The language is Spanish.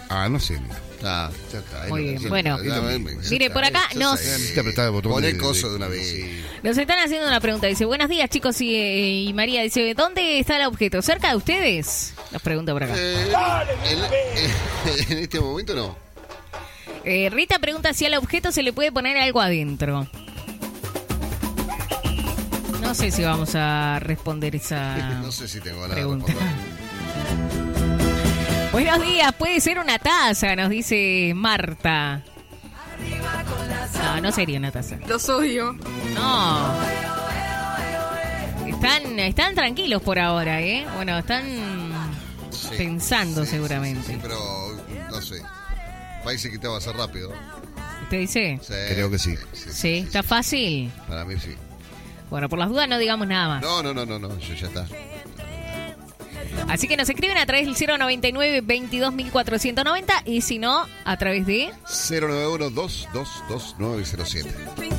no sé. Ya está. Muy bien, bueno. Mire, por acá Pon el coso de una vez. nos están haciendo una pregunta. Dice, buenos días, chicos, y María dice, ¿dónde está el objeto? ¿Cerca de ustedes? Nos pregunta por acá. En este momento no. Rita pregunta si al objeto se le puede poner algo adentro. No sé si vamos a responder esa No sé si tengo nada pregunta. que responder. Buenos días, puede ser una taza, nos dice Marta. No sería una taza. Los odio. No. Están tranquilos por ahora, ¿eh? Bueno, están pensando seguramente. Sí, pero no sé. Parece que te va a ser rápido. ¿Usted dice? Sí, Creo que sí. Sí, está fácil. Para mí sí. Bueno, por las dudas no digamos nada más. No, yo ya está. Así que nos escriben a través del 099-22.490 y si no, a través de... 091-222-907.